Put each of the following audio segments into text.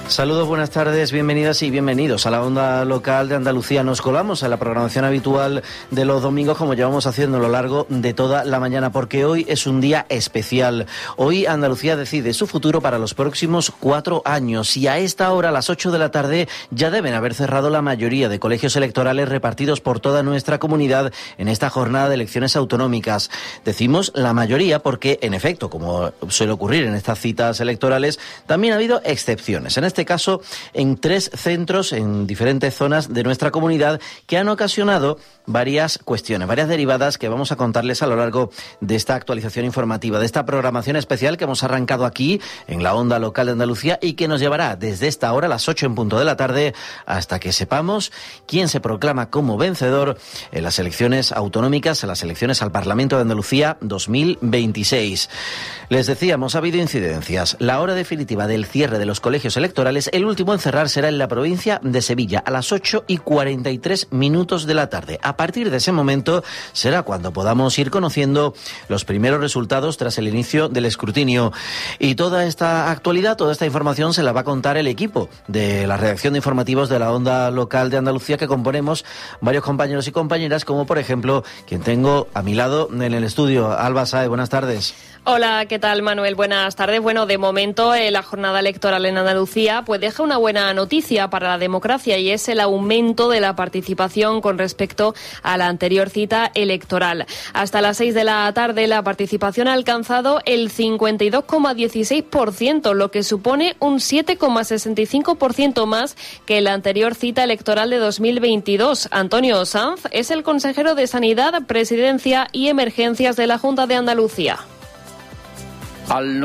Saludos, buenas tardes, bienvenidas y bienvenidos a la onda local de Andalucía. Nos colamos en la programación habitual de los domingos, como llevamos haciendo a lo largo de toda la mañana, porque hoy es un día especial. Hoy Andalucía decide su futuro para los próximos 4 años y a esta hora, a las 8 de la tarde, ya deben haber cerrado la mayoría de colegios electorales repartidos por toda nuestra comunidad en esta jornada de elecciones autonómicas. Decimos la mayoría porque, en efecto, como suele ocurrir en estas citas electorales, también ha habido excepciones. En este caso, en 3 centros en diferentes zonas de nuestra comunidad que han ocasionado varias cuestiones, varias derivadas que vamos a contarles a lo largo de esta actualización informativa, de esta programación especial que hemos arrancado aquí en la onda local de Andalucía y que nos llevará desde esta hora, a las 8 en punto de la tarde, hasta que sepamos quién se proclama como vencedor en las elecciones autonómicas, en las elecciones al Parlamento de Andalucía 2026. Les decíamos, ha habido incidencias. La hora definitiva del cierre de los colegios electorales, el último en cerrar será en la provincia de Sevilla a las 8:43 de la tarde. A partir de ese momento será cuando podamos ir conociendo los primeros resultados tras el inicio del escrutinio. Y toda esta actualidad, toda esta información se la va a contar el equipo de la redacción de informativos de la onda local de Andalucía, que componemos varios compañeros y compañeras, como por ejemplo quien tengo a mi lado en el estudio, Alba Sáez. Buenas tardes. Hola, ¿qué tal, Manuel? Buenas tardes. Bueno, de momento la jornada electoral en Andalucía pues deja una buena noticia para la democracia y es el aumento de la participación con respecto a la anterior cita electoral. Hasta las 6 de la tarde la participación ha alcanzado el 52,16%, lo que supone un 7,65% más que la anterior cita electoral de 2022. Antonio Sanz es el consejero de Sanidad, Presidencia y Emergencias de la Junta de Andalucía. Al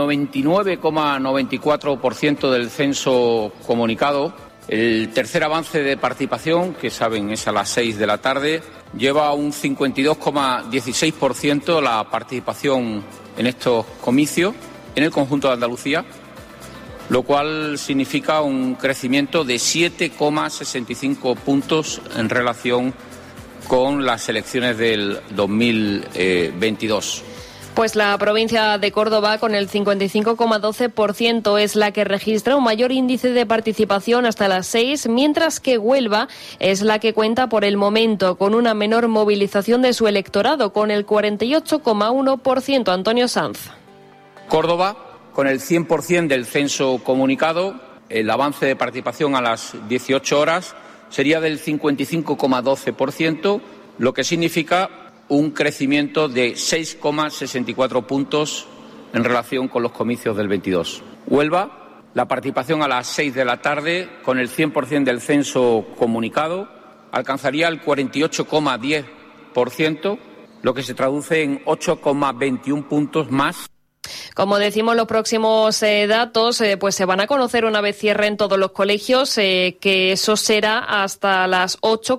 99,94% del censo comunicado, el tercer avance de participación, que saben es a las 6 de la tarde, lleva a un 52,16% la participación en estos comicios en el conjunto de Andalucía, lo cual significa un crecimiento de 7,65 puntos en relación con las elecciones del 2022. Pues la provincia de Córdoba, con el 55,12%, es la que registra un mayor índice de participación hasta las 6, mientras que Huelva es la que cuenta por el momento con una menor movilización de su electorado, con el 48,1%. Antonio Sanz. Córdoba, con el 100% del censo comunicado, el avance de participación a las 18 horas sería del 55,12%, lo que significa un crecimiento de 6,64 puntos en relación con los comicios del 22. Huelva, la participación a las 6 de la tarde, con el 100% del censo comunicado, alcanzaría el 48,10%, lo que se traduce en 8,21 puntos más. Como decimos, los próximos datos pues se van a conocer una vez cierren todos los colegios, que eso será hasta las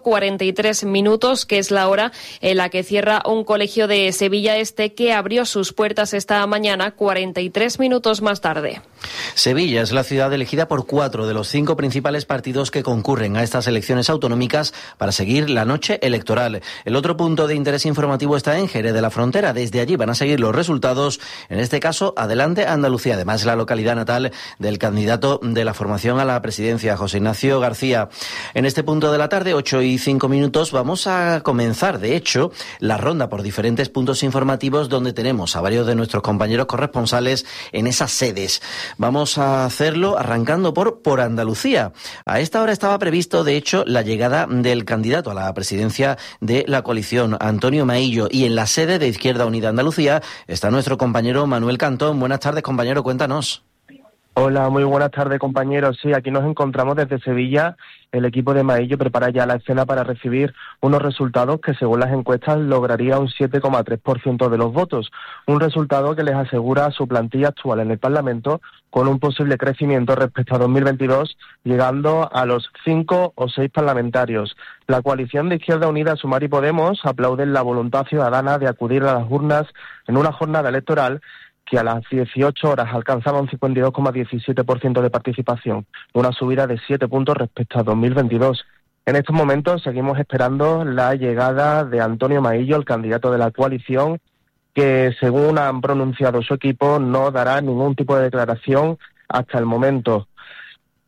8:43, que es la hora en la que cierra un colegio de Sevilla Este, que abrió sus puertas esta mañana 43 minutos más tarde. Sevilla es la ciudad elegida por 4 de los 5 principales partidos que concurren a estas elecciones autonómicas para seguir la noche electoral. El otro punto de interés informativo está en Jerez de la Frontera. Desde allí van a seguir los resultados, en este caso, Adelante Andalucía, además la localidad natal del candidato de la formación a la presidencia, José Ignacio García. En este punto de la tarde, 8:05, vamos a comenzar, de hecho, la ronda por diferentes puntos informativos donde tenemos a varios de nuestros compañeros corresponsales en esas sedes. Vamos a hacerlo arrancando por Andalucía. A esta hora estaba previsto, de hecho, la llegada del candidato a la presidencia de la coalición, Antonio Maillo, y en la sede de Izquierda Unida Andalucía está nuestro compañero Manuel Cantón. Buenas tardes, compañero, cuéntanos. Hola, muy buenas tardes, compañeros. Sí, aquí nos encontramos desde Sevilla. El equipo de Maillo prepara ya la escena para recibir unos resultados que, según las encuestas, lograría un 7,3% de los votos. Un resultado que les asegura a su plantilla actual en el Parlamento con un posible crecimiento respecto a 2022, llegando a los 5 o 6 parlamentarios. La coalición de Izquierda Unida, Sumar y Podemos aplauden la voluntad ciudadana de acudir a las urnas en una jornada electoral que a las 18 horas alcanzaba un 52,17% de participación, una subida de 7 puntos respecto a 2022. En estos momentos seguimos esperando la llegada de Antonio Maillo, el candidato de la coalición, que, según han pronunciado su equipo, no dará ningún tipo de declaración hasta el momento.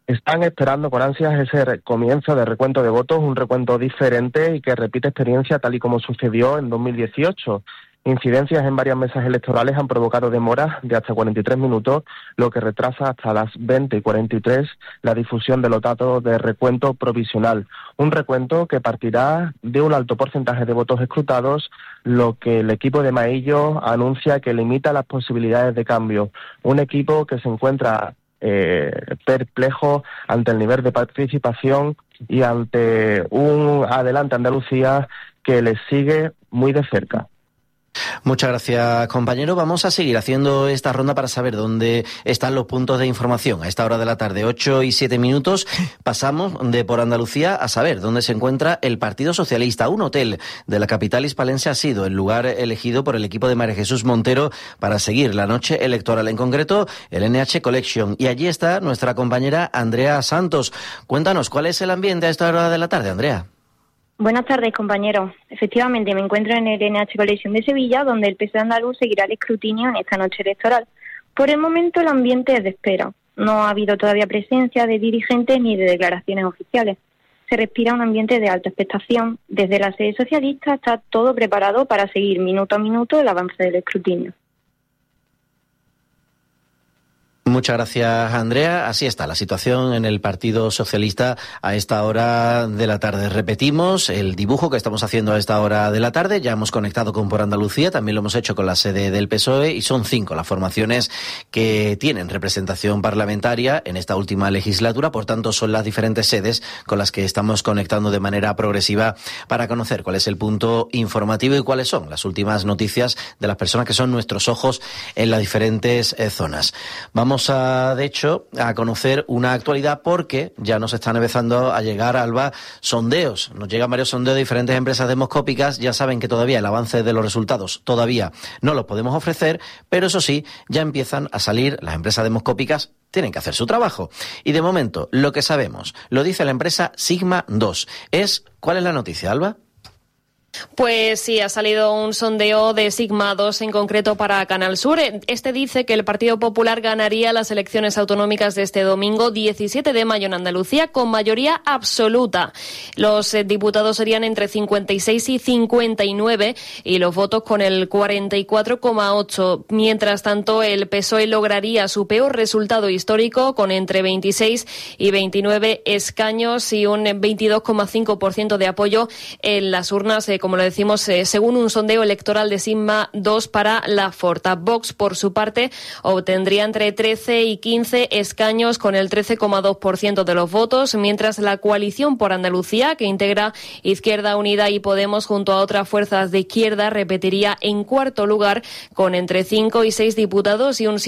están esperando con ansias ese comienzo de recuento de votos, un recuento diferente y que repite experiencia tal y como sucedió en 2018. Incidencias en varias mesas electorales han provocado demoras de hasta 43 minutos, lo que retrasa hasta las 20:43 la difusión de los datos de recuento provisional. Un recuento que partirá de un alto porcentaje de votos escrutados, lo que el equipo de Maillo anuncia que limita las posibilidades de cambio. Un equipo que se encuentra perplejo ante el nivel de participación y ante un Adelante Andalucía que les sigue muy de cerca. Muchas gracias, compañero. Vamos a seguir haciendo esta ronda para saber dónde están los puntos de información. A esta hora de la tarde, 8:07, pasamos de Por Andalucía a saber dónde se encuentra el Partido Socialista. Un hotel de la capital hispalense ha sido el lugar elegido por el equipo de María Jesús Montero para seguir la noche electoral, en concreto el NH Collection. Y allí está nuestra compañera Andrea Santos. Cuéntanos, ¿cuál es el ambiente a esta hora de la tarde, Andrea? Buenas tardes, compañeros. Efectivamente, me encuentro en el NH Collection de Sevilla, donde el PSOE andaluz seguirá el escrutinio en esta noche electoral. Por el momento, el ambiente es de espera. No ha habido todavía presencia de dirigentes ni de declaraciones oficiales. Se respira un ambiente de alta expectación. Desde la sede socialista está todo preparado para seguir minuto a minuto el avance del escrutinio. Muchas gracias, Andrea. Así está la situación en el Partido Socialista a esta hora de la tarde. Repetimos el dibujo que estamos haciendo a esta hora de la tarde. Ya hemos conectado con Por Andalucía, también lo hemos hecho con la sede del PSOE y son 5 las formaciones que tienen representación parlamentaria en esta última legislatura. Por tanto, son las diferentes sedes con las que estamos conectando de manera progresiva para conocer cuál es el punto informativo y cuáles son las últimas noticias de las personas que son nuestros ojos en las diferentes zonas. Vamos de hecho, a conocer una actualidad porque ya nos están empezando a llegar, Alba, sondeos. Nos llegan varios sondeos de diferentes empresas demoscópicas. Ya saben que todavía el avance de los resultados todavía no los podemos ofrecer, pero eso sí, ya empiezan a salir las empresas demoscópicas. Tienen que hacer su trabajo. Y de momento, lo que sabemos, lo dice la empresa Sigma 2. ¿Cuál es la noticia, Alba? Pues sí, ha salido un sondeo de Sigma 2 en concreto para Canal Sur. Este dice que el Partido Popular ganaría las elecciones autonómicas de este domingo 17 de mayo en Andalucía con mayoría absoluta. Los diputados serían entre 56 y 59 y los votos con el 44,8. Mientras tanto, el PSOE lograría su peor resultado histórico con entre 26 y 29 escaños y un 22,5% de apoyo en las urnas, como lo decimos, según un sondeo electoral de Sigma 2 para la Forta. Vox, por su parte, obtendría entre 13 y 15 escaños con el 13,2% de los votos, mientras la coalición por Andalucía, que integra Izquierda Unida y Podemos junto a otras fuerzas de izquierda, repetiría en cuarto lugar con entre 5 y 6 diputados y un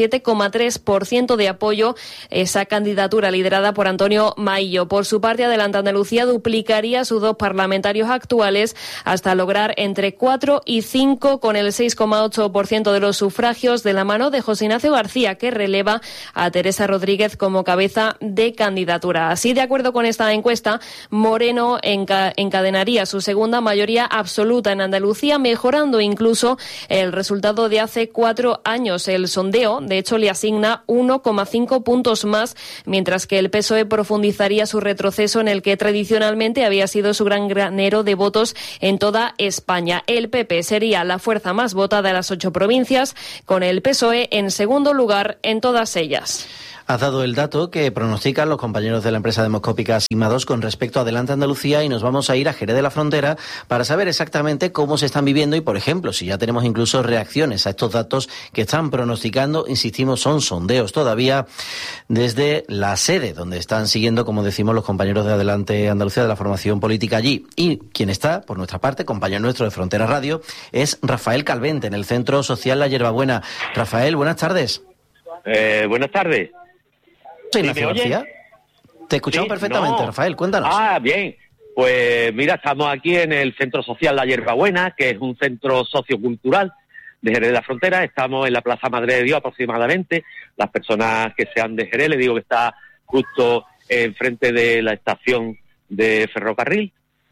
7,3% de apoyo esa candidatura liderada por Antonio Maillo. Por su parte, Adelante Andalucía duplicaría sus 2 parlamentarios actuales hasta lograr entre 4 y 5 con el 6,8% de los sufragios de la mano de José Ignacio García, que releva a Teresa Rodríguez como cabeza de candidatura. Así, de acuerdo con esta encuesta, Moreno encadenaría su segunda mayoría absoluta en Andalucía, mejorando incluso el resultado de hace 4 años. El sondeo, de hecho, le asigna 1,5 puntos más, mientras que el PSOE profundizaría su retroceso en el que tradicionalmente había sido su gran granero de votos en toda España. El PP sería la fuerza más votada de las 8 provincias, con el PSOE en segundo lugar en todas ellas. Has dado el dato que pronostican los compañeros de la empresa demoscópica Sigma 2 con respecto a Adelante Andalucía y nos vamos a ir a Jerez de la Frontera para saber exactamente cómo se están viviendo y, por ejemplo, si ya tenemos incluso reacciones a estos datos que están pronosticando. Insistimos, son sondeos todavía desde la sede donde están siguiendo, como decimos, los compañeros de Adelante Andalucía de la formación política allí. Y quien está, por nuestra parte, compañero nuestro de Frontera Radio, es Rafael Calvente en el Centro Social La Hierbabuena. Rafael, buenas tardes. Buenas tardes. ¿Sí, me oye? Te escuchamos sí, perfectamente, no. Rafael, cuéntanos. Bien. Pues mira, estamos aquí en el Centro Social La Hierbabuena, que es un centro sociocultural de Jerez de la Frontera. Estamos en la Plaza Madre de Dios aproximadamente. Las personas que sean de Jerez, les digo que está justo enfrente de la estación de ferrocarril.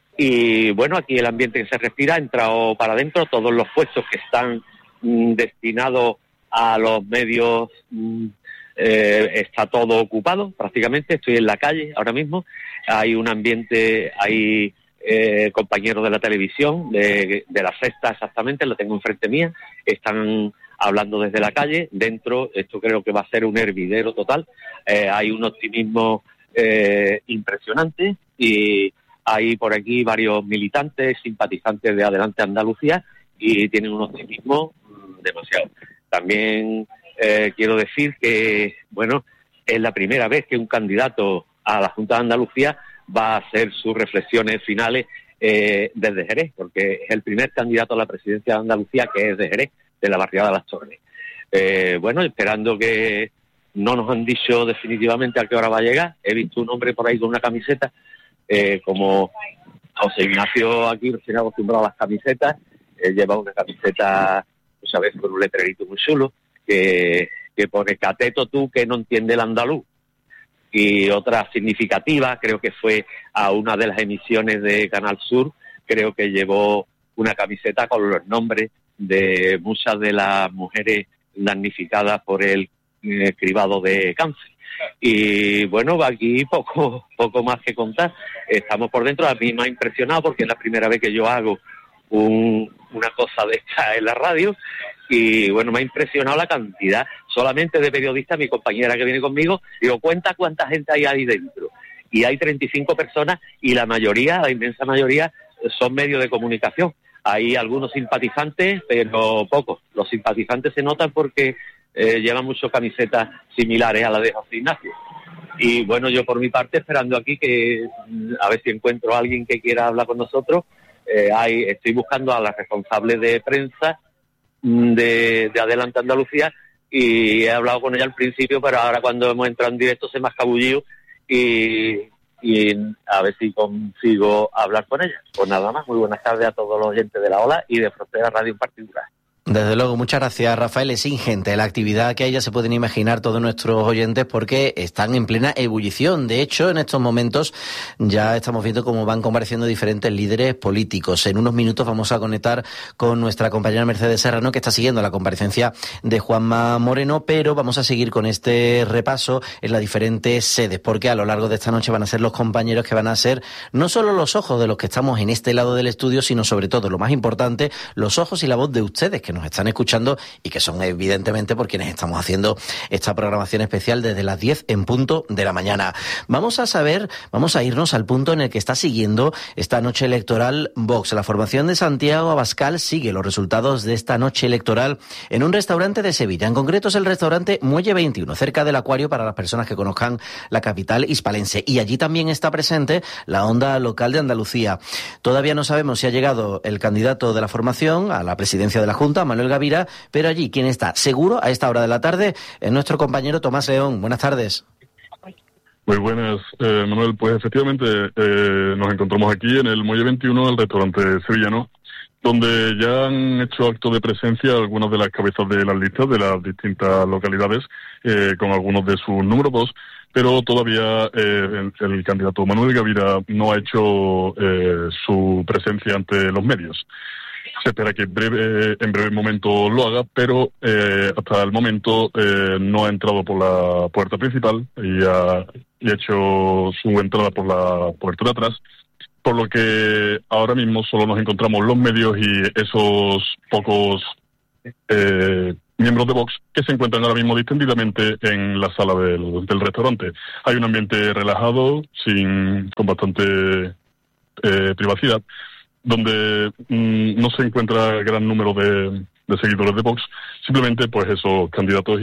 Y bueno, aquí el ambiente que se respira ha entrado para adentro. Todos los puestos que están destinados a los medios está todo ocupado prácticamente. Estoy en la calle ahora mismo. Hay un ambiente, hay compañeros de la televisión, de la Sexta exactamente, lo tengo enfrente mía, están hablando desde la calle. Dentro, esto creo que va a ser un hervidero total. Hay un optimismo impresionante y hay por aquí varios militantes, simpatizantes de Adelante Andalucía y tienen un optimismo demasiado. También quiero decir que, bueno, es la primera vez que un candidato a la Junta de Andalucía va a hacer sus reflexiones finales desde Jerez, porque es el primer candidato a la presidencia de Andalucía que es de Jerez, de la barriada de Las Torres. Bueno, esperando que no nos han dicho definitivamente a qué hora va a llegar. He visto un hombre por ahí con una camiseta, como José Ignacio aquí, recién acostumbrado a las camisetas, lleva una camiseta, pues a veces con un letrerito muy chulo, que pone "Cateto tú que no entiende el andaluz". Y otra significativa, creo que fue a una de las emisiones de Canal Sur, creo que llevó una camiseta con los nombres de muchas de las mujeres damnificadas por el cribado de cáncer. Y bueno, aquí poco más que contar. Estamos por dentro. A mí me ha impresionado porque es la primera vez que yo hago una cosa de esta en la radio. Y bueno, me ha impresionado la cantidad solamente de periodistas. Mi compañera que viene conmigo, digo, cuenta cuánta gente hay ahí dentro. Y hay 35 personas y la inmensa mayoría, son medios de comunicación. Hay algunos simpatizantes, pero pocos. Los simpatizantes se notan porque llevan muchas camisetas similares a la de José Ignacio. Y bueno, yo por mi parte esperando aquí que a ver si encuentro a alguien que quiera hablar con nosotros. Estoy buscando a la responsable de prensa de Adelante Andalucía y he hablado con ella al principio, pero ahora cuando hemos entrado en directo se me ha escabullido y a ver si consigo hablar con ella. Pues nada más, muy buenas tardes a todos los oyentes de La Ola y de Frontera Radio en particular. Desde luego, muchas gracias, Rafael. Es ingente la actividad que hay, ya se pueden imaginar todos nuestros oyentes porque están en plena ebullición. De hecho, en estos momentos ya estamos viendo cómo van compareciendo diferentes líderes políticos. En unos minutos vamos a conectar con nuestra compañera Mercedes Serrano, que está siguiendo la comparecencia de Juanma Moreno, pero vamos a seguir con este repaso en las diferentes sedes, porque a lo largo de esta noche van a ser los compañeros que van a ser no solo los ojos de los que estamos en este lado del estudio, sino sobre todo, lo más importante, los ojos y la voz de ustedes que nos están escuchando y que son evidentemente por quienes estamos haciendo esta programación especial desde las 10 en punto de la mañana. Vamos a irnos al punto en el que está siguiendo esta noche electoral Vox. La formación de Santiago Abascal sigue los resultados de esta noche electoral en un restaurante de Sevilla. En concreto es el restaurante Muelle 21, cerca del Acuario para las personas que conozcan la capital hispalense. Y allí también está presente la onda local de Andalucía. Todavía no sabemos si ha llegado el candidato de la formación a la presidencia de la Junta, Manuel Gavira, pero allí quien está seguro a esta hora de la tarde es nuestro compañero Tomás León. Buenas tardes. Muy buenas, Manuel. Pues efectivamente nos encontramos aquí en el Muelle 21, el restaurante sevillano, donde ya han hecho acto de presencia algunas de las cabezas de las listas de las distintas localidades, con algunos de sus números 2, pero todavía el candidato Manuel Gavira no ha hecho su presencia ante los medios. Se espera que en breve momento lo haga, pero hasta el momento no ha entrado por la puerta principal y ha hecho su entrada por la puerta de atrás, por lo que ahora mismo solo nos encontramos los medios y esos pocos miembros de Vox que se encuentran ahora mismo distendidamente en la sala del restaurante. Hay un ambiente relajado, con bastante privacidad, donde no se encuentra gran número de seguidores de Vox, simplemente pues esos candidatos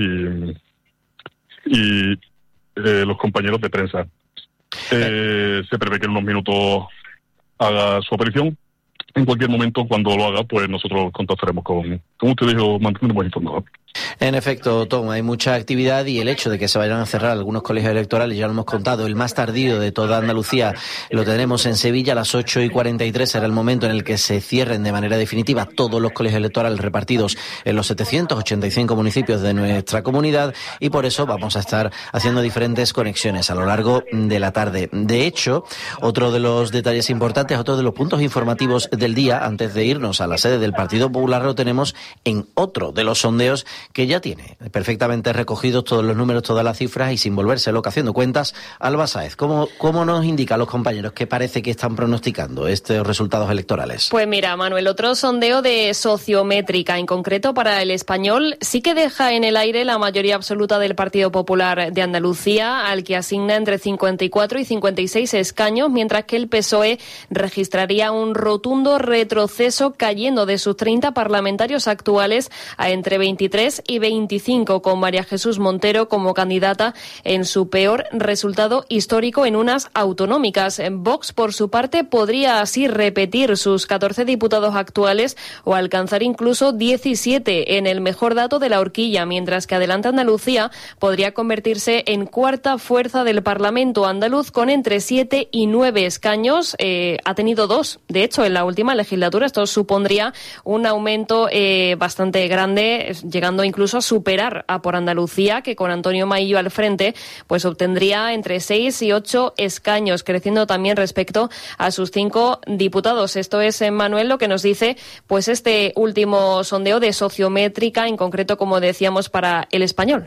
y los compañeros de prensa. Se prevé que en unos minutos haga su aparición. En cualquier momento, cuando lo haga, pues nosotros contactaremos con ustedes y os mantendremos informados. En efecto, Tom, hay mucha actividad y el hecho de que se vayan a cerrar algunos colegios electorales, ya lo hemos contado, el más tardío de toda Andalucía lo tenemos en Sevilla a las 8:43, será el momento en el que se cierren de manera definitiva todos los colegios electorales repartidos en los 785 municipios de nuestra comunidad y por eso vamos a estar haciendo diferentes conexiones a lo largo de la tarde. De hecho, otro de los detalles importantes, otro de los puntos informativos del día, antes de irnos a la sede del Partido Popular, lo tenemos en otro de los sondeos que ya tiene perfectamente recogidos todos los números, todas las cifras y sin volverse loca haciendo cuentas. Alba Sáez, ¿cómo nos indican los compañeros que parece que están pronosticando estos resultados electorales? Pues mira, Manuel, otro sondeo de Sociométrica, en concreto para El Español, sí que deja en el aire la mayoría absoluta del Partido Popular de Andalucía, al que asigna entre 54 y 56 escaños, mientras que el PSOE registraría un rotundo retroceso, cayendo de sus 30 parlamentarios actuales a entre 23 y 25, con María Jesús Montero como candidata en su peor resultado histórico en unas autonómicas. Vox, por su parte, podría así repetir sus 14 diputados actuales o alcanzar incluso 17 en el mejor dato de la horquilla, mientras que Adelante Andalucía podría convertirse en cuarta fuerza del Parlamento andaluz con entre 7 y 9 escaños. Ha tenido 2, de hecho, en la última legislatura. Esto supondría un aumento bastante grande, llegando incluso a superar a Por Andalucía, que con Antonio Maillo al frente pues obtendría entre 6 y 8 escaños, creciendo también respecto a sus 5 diputados. Esto es, Manuel, lo que nos dice pues este último sondeo de Sociométrica, en concreto, como decíamos, para El Español.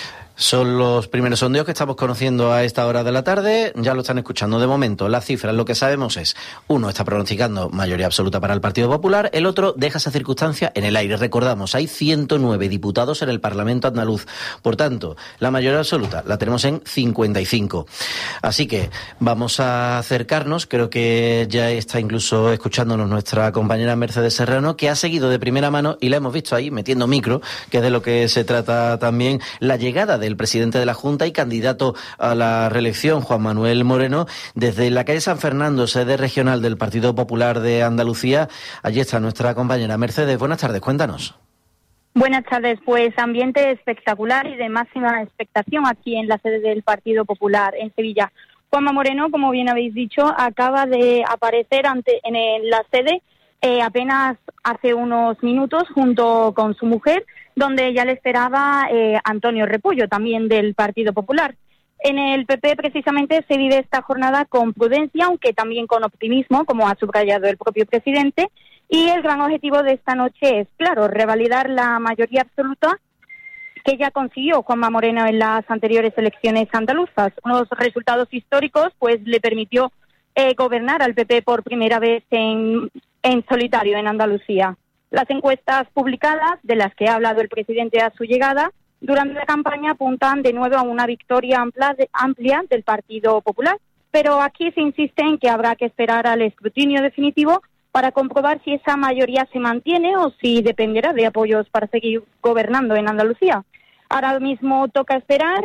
Son los primeros sondeos que estamos conociendo a esta hora de la tarde. Ya lo están escuchando. De momento, las cifras, lo que sabemos es, uno está pronosticando mayoría absoluta para el Partido Popular, el otro deja esa circunstancia en el aire. Recordamos, hay 109 diputados en el Parlamento andaluz. Por tanto, la mayoría absoluta la tenemos en 55. Así que vamos a acercarnos. Creo que ya está incluso escuchándonos nuestra compañera Mercedes Serrano, que ha seguido de primera mano, y la hemos visto ahí metiendo micro, que es de lo que se trata también, la llegada del presidente de la Junta y candidato a la reelección, Juan Manuel Moreno, desde la calle San Fernando, sede regional del Partido Popular de Andalucía. Allí está nuestra compañera Mercedes. Buenas tardes, cuéntanos. Buenas tardes, pues ambiente espectacular y de máxima expectación aquí en la sede del Partido Popular en Sevilla. Juanma Moreno, como bien habéis dicho, acaba de aparecer en la sede apenas hace unos minutos junto con su mujer, donde ya le esperaba Antonio Repullo, también del Partido Popular. En el PP, precisamente, se vive esta jornada con prudencia, aunque también con optimismo, como ha subrayado el propio presidente, y el gran objetivo de esta noche es, claro, revalidar la mayoría absoluta que ya consiguió Juanma Moreno en las anteriores elecciones andaluzas. Unos resultados históricos, pues le permitió gobernar al PP por primera vez en solitario en Andalucía. Las encuestas publicadas, de las que ha hablado el presidente a su llegada, durante la campaña apuntan de nuevo a una victoria amplia del Partido Popular, pero aquí se insiste en que habrá que esperar al escrutinio definitivo para comprobar si esa mayoría se mantiene o si dependerá de apoyos para seguir gobernando en Andalucía. Ahora mismo toca esperar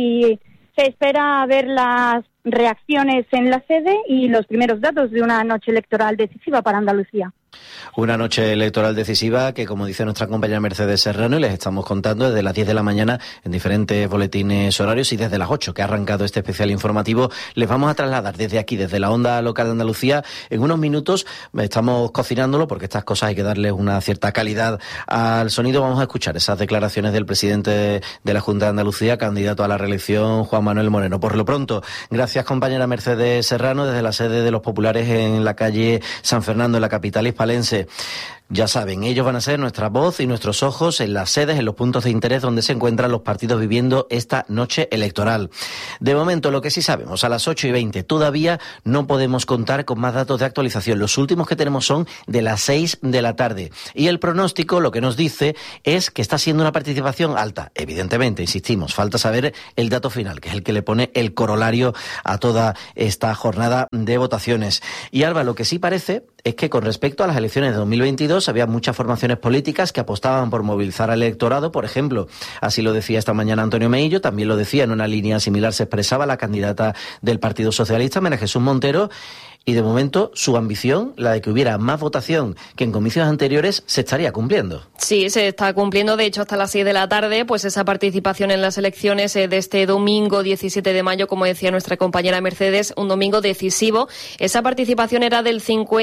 y se espera ver las reacciones en la sede y los primeros datos de una noche electoral decisiva para Andalucía. Una noche electoral decisiva que, como dice nuestra compañera Mercedes Serrano, y les estamos contando desde las 10 de la mañana en diferentes boletines horarios, y desde las 8 que ha arrancado este especial informativo, les vamos a trasladar desde aquí, desde la onda local de Andalucía. En unos minutos estamos cocinándolo porque estas cosas hay que darles una cierta calidad al sonido. Vamos a escuchar esas declaraciones del presidente de la Junta de Andalucía, candidato a la reelección, Juan Manuel Moreno. Por lo pronto, gracias compañera Mercedes Serrano, desde la sede de los populares en la calle San Fernando, en la capital hispalense. Ya saben, ellos van a ser nuestra voz y nuestros ojos en las sedes, en los puntos de interés donde se encuentran los partidos viviendo esta noche electoral. De momento, lo que sí sabemos, a las 8:20 todavía no podemos contar con más datos de actualización. Los últimos que tenemos son de las 6 de la tarde. Y el pronóstico lo que nos dice es que está siendo una participación alta. Evidentemente, insistimos, falta saber el dato final, que es el que le pone el corolario a toda esta jornada de votaciones. Y Alba, lo que sí parece es que con respecto a las elecciones de 2022 había muchas formaciones políticas que apostaban por movilizar al electorado. Por ejemplo, así lo decía esta mañana Antonio Maillo, también lo decía en una línea similar, se expresaba la candidata del Partido Socialista, María Jesús Montero. Y de momento su ambición, la de que hubiera más votación que en comicios anteriores, se estaría cumpliendo. Sí, se está cumpliendo. De hecho, hasta las 6 de la tarde, pues esa participación en las elecciones de este domingo 17 de mayo, como decía nuestra compañera Mercedes, un domingo decisivo. Esa participación era del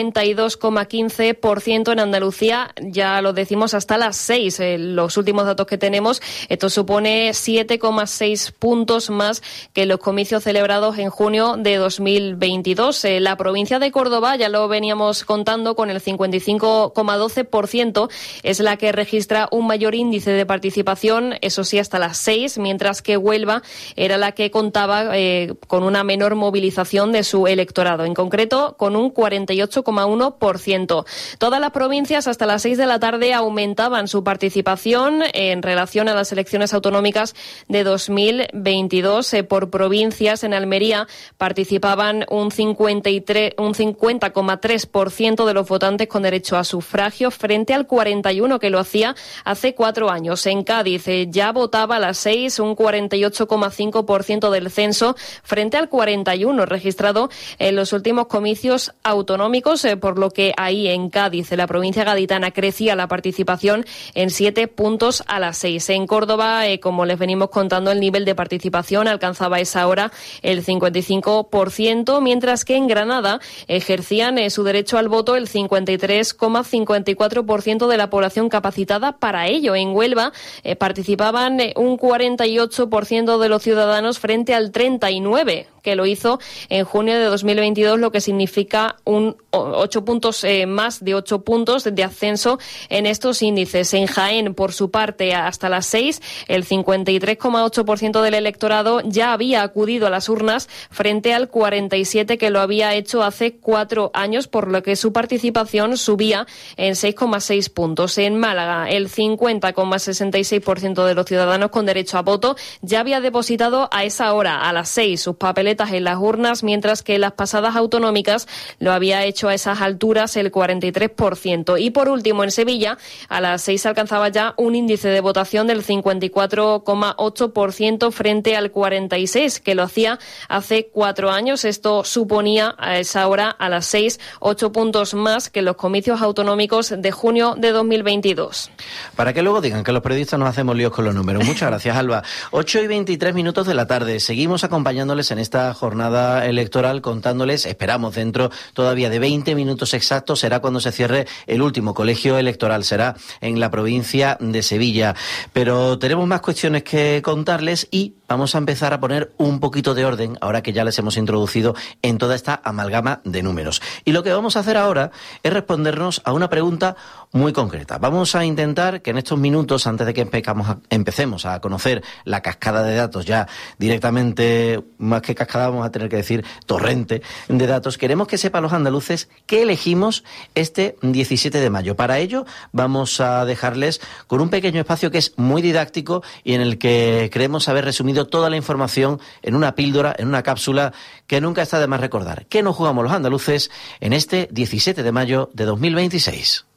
52,15% en Andalucía, ya lo decimos, hasta las 6. Los últimos datos que tenemos, esto supone 7,6 puntos más que los comicios celebrados en junio de 2022. La provincia de Córdoba, ya lo veníamos contando, con el 55,12%, es la que registra un mayor índice de participación, eso sí, hasta las 6, mientras que Huelva era la que contaba con una menor movilización de su electorado, en concreto con un 48,1%. Todas las provincias hasta las 6 de la tarde aumentaban su participación en relación a las elecciones autonómicas de 2022. Por provincias, en Almería participaban un 50,3% de los votantes con derecho a sufragio frente al 41% que lo hacía hace 4 años. En Cádiz ya votaba a las 6 un 48,5% del censo frente al 41% registrado en los últimos comicios autonómicos, por lo que ahí en Cádiz, en la provincia gaditana, crecía la participación en 7 puntos a las 6. En Córdoba, como les venimos contando, el nivel de participación alcanzaba a esa hora el 55%, mientras que en Granada ejercían su derecho al voto el 53,54% de la población capacitada para ello. En Huelva participaban un 48% de los ciudadanos frente al 39% que lo hizo en junio de 2022, lo que significa un 8 puntos más de 8 puntos de ascenso en estos índices. En Jaén, por su parte, hasta las 6, el 53,8% del electorado ya había acudido a las urnas frente al 47% que lo había hecho hace 4 años, por lo que su participación subía en 6,6 puntos. En Málaga, el 50,66% de los ciudadanos con derecho a voto ya había depositado a esa hora, a las 6, sus papeletas en las urnas, mientras que en las pasadas autonómicas lo había hecho a esas alturas el 43%. Y por último, en Sevilla, a las 6 alcanzaba ya un índice de votación del 54,8% frente al 46% que lo hacía hace 4 años. Esto suponía a esa hora, a las 6, 8 puntos más que los comicios autonómicos de junio de 2022. Para que luego digan que los periodistas nos hacemos líos con los números. Muchas gracias, Alba. 8:23 de la tarde. Seguimos acompañándoles en esta jornada electoral, contándoles, esperamos dentro todavía de 20 minutos exactos, será cuando se cierre el último colegio electoral, será en la provincia de Sevilla. Pero tenemos más cuestiones que contarles y vamos a empezar a poner un poquito de orden, ahora que ya les hemos introducido en toda esta amalgama de números. Y lo que vamos a hacer ahora es respondernos a una pregunta muy concreta. Vamos a intentar que en estos minutos, antes de que empecemos a conocer la cascada de datos, ya directamente, más que cascada, vamos a tener que decir torrente de datos, queremos que sepan los andaluces qué elegimos este 17 de mayo. Para ello vamos a dejarles con un pequeño espacio que es muy didáctico y en el que creemos haber resumido toda la información en una píldora, en una cápsula que nunca está de más recordar. ¿Qué nos jugamos los andaluces en este 17 de mayo de 2026?